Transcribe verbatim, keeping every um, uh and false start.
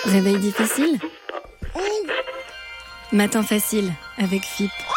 Réveil difficile ? Matin facile avec F I P.